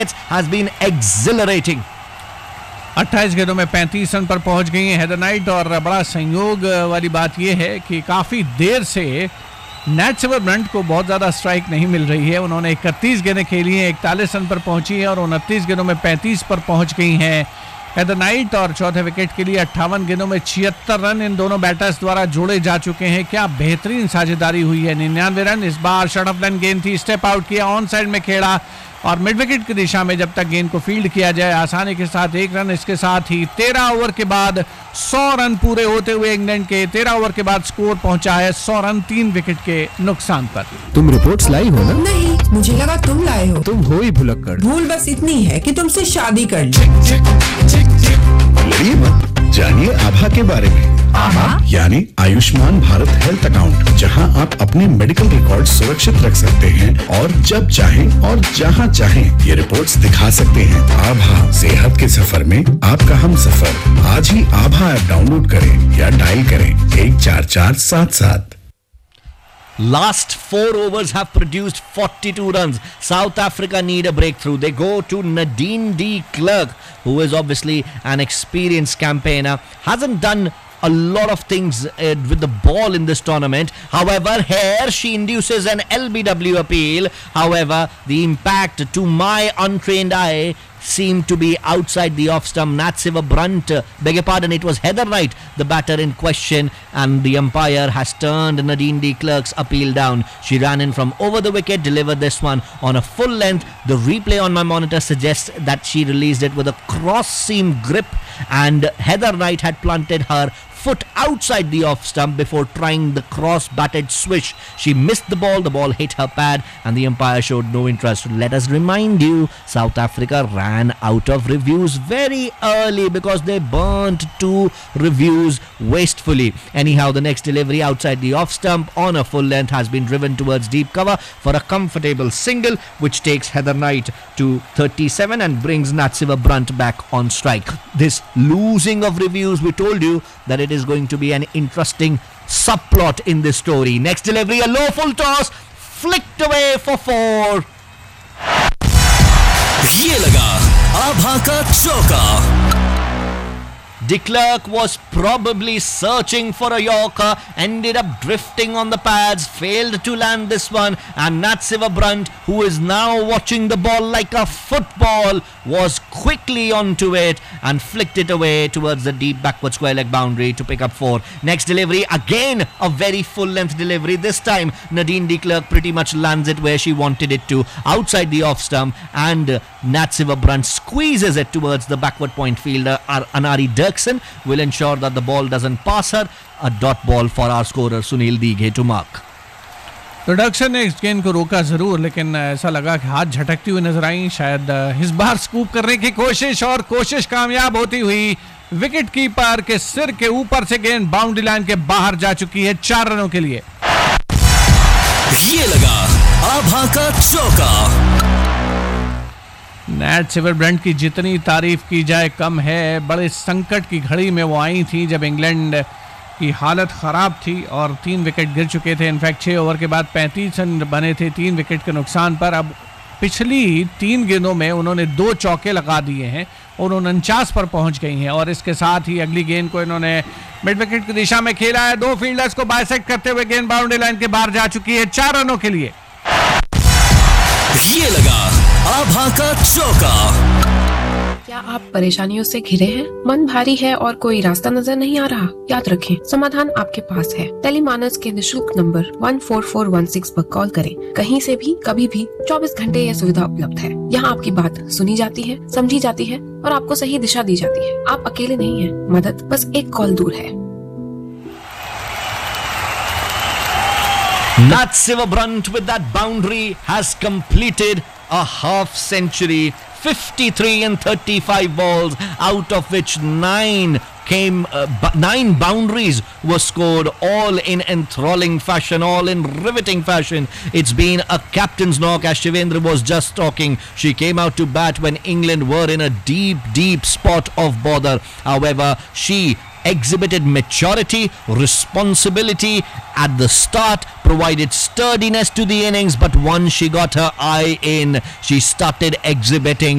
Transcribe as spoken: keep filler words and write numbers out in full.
has been exhilarating. अट्ठाईस गेंदों में पैंतीस रन पर पहुंच गई हैं हेदर नाइट और बड़ा संयोग वाली बात यह है कि काफ़ी देर से नैटसेवर ब्रंट को बहुत ज़्यादा स्ट्राइक नहीं मिल रही है. उन्होंने इकतीस गेंदें खेली हैं, इकतालीस रन पर पहुंची है और उनतीस गेंदों में पैंतीस पर पहुंच गई हैं हेदर नाइट और चौथे विकेट के लिए अट्ठावन गेंदों में छिहत्तर रन इन दोनों बैटर्स द्वारा जोड़े जा चुके हैं. क्या बेहतरीन साझेदारी हुई है. निन्यानवे रन. इस बार शॉर्ट ऑफ लाइन गेंद थी, स्टेप आउट किया, ऑन साइड में खेला और मिड विकेट की दिशा में जब तक गेंद को फील्ड किया जाए आसानी के साथ एक रन. इसके साथ ही तेरह ओवर के बाद सौ रन पूरे होते हुए इंग्लैंड के तेरह ओवर के बाद स्कोर पहुंचा है सौ रन तीन विकेट के नुकसान पर. तुम रिपोर्ट्स लाई हो ना? नहीं, मुझे लगा तुम लाए हो. तुम हो ही भुलक्कड़. भूल बस इतनी है कि तुमसे शादी कर ली. लड़िए मत, जानिए आभा के बारे में. आभा यानी आयुष्मान भारत हेल्थ अकाउंट, जहां आप अपने मेडिकल रिकॉर्ड सुरक्षित रख सकते हैं और जब चाहें और जहां चाहें ये रिपोर्ट्स दिखा सकते हैं. आभा, सेहत के सफर में आपका हम सफर. आज ही आभा ऐप डाउनलोड करें या डायल करें एक चार चार सात सात. Last four overs have produced forty-two runs. South Africa need a breakthrough. They go to Nadine de Klerk, who is obviously an experienced campaigner. Hasn't done a lot of things uh, with the ball in this tournament. However, here she induces an L B W appeal. However, the impact to my untrained eye seemed to be outside the off stump. Natsiva Brunt, uh, beg your pardon, it was Heather Knight, the batter in question, and the umpire has turned Nadine de Klerk's appeal down. She ran in from over the wicket, delivered this one on a full length. The replay on my monitor suggests that she released it with a cross seam grip, and Heather Knight had planted her foot outside the off stump before trying the cross batted swish. She missed the ball, the ball hit her pad, and the umpire showed no interest. Let us remind you, South Africa ran out of reviews very early because they burnt two reviews wastefully. Anyhow, the next delivery outside the off stump on a full length has been driven towards deep cover for a comfortable single, which takes Heather Knight to thirty-seven and brings Natsiva Brunt back on strike. This losing of reviews, we told you that it is going to be an interesting subplot in this story. Next delivery, a low full toss, flicked away for four. ये लगा आभा का चौका. De Klerk was probably searching for a Yorker, ended up drifting on the pads, failed to land this one, and Natsiva Brunt, who is now watching the ball like a football, was quickly onto it and flicked it away towards the deep backward square leg boundary to pick up four. Next delivery, again a very full length delivery. This time Nadine de Klerk pretty much lands it where she wanted it to, outside the off stump, and Natsiva Brunt squeezes it towards the backward point fielder. Anari Dirksen will ensure that the ball doesn't pass her. A dot ball for our scorer Sunil Dighe to mark. तो डक्सन ने इस गेंद को रोका जरूर, लेकिन ऐसा लगा कि हाथ झटकती हुई नजर आई. शायद इस बार स्कूप करने की कोशिश, और कोशिश कामयाब होती हुई विकेट कीपर के सिर के ऊपर से गेंद बाउंड्री लाइन के बाहर जा चुकी है चार रनों के लिए. ये लगा आभा का चौका. नैटसेवर ब्रंट की जितनी तारीफ की जाए कम है. बड़े संकट की घड़ी में वो आई थी जब इंग्लैंड की हालत ख़राब थी और तीन विकेट गिर चुके थे. इनफैक्ट छः ओवर के बाद पैंतीस रन बने थे तीन विकेट के नुकसान पर. अब पिछली तीन गेंदों में उन्होंने दो चौके लगा दिए हैं और उनचास पर पहुंच गई हैं. और इसके साथ ही अगली गेंद को इन्होंने मिड विकेट की दिशा में खेला है. दो फील्डर्स को बाइसेक्ट करते हुए गेंद बाउंड्री लाइन के बाहर जा चुकी है चार रनों के लिए. ये लगा आभा का चौका. क्या आप परेशानियों से घिरे हैं? मन भारी है और कोई रास्ता नजर नहीं आ रहा? याद रखें, समाधान आपके पास है. टेलीमानस के निशुल्क नंबर एक चार चार एक छह पर कॉल करें. कहीं से भी, कभी भी, चौबीस घंटे यह सुविधा उपलब्ध है. यहाँ आपकी बात सुनी जाती है, समझी जाती है और आपको सही दिशा दी जाती है. आप अकेले नहीं हैं. मदद बस एक कॉल दूर है. Natsiva Brunt with that boundary has completed a half century. fifty-three and thirty-five balls, out of which nine came, uh, b- nine boundaries were scored, all in enthralling fashion, all in riveting fashion. It's been a captain's knock, as Shivendra was just talking. She came out to bat when England were in a deep, deep spot of bother. However, she exhibited maturity, responsibility at the start, provided sturdiness to the innings, but once she got her eye in, she started exhibiting